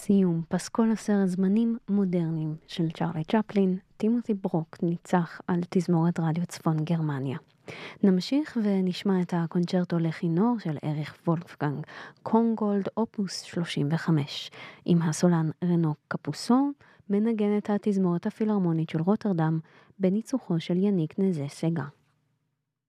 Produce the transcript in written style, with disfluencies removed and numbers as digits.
לסיום, פסקול הסרט זמנים מודרניים של צ'רלי צ'פלין, טימותי ברוק ניצח על תזמורת רדיו צפון גרמניה. נמשיך ונשמע את הקונצ'רטו לכינור של אריך וולפגנג, קונגולד אופוס 35, עם הסולן רנו קפוסון, מנגנת התזמורת הפילהרמונית של רוטרדם, בניצוחו של יניק נזה סגה.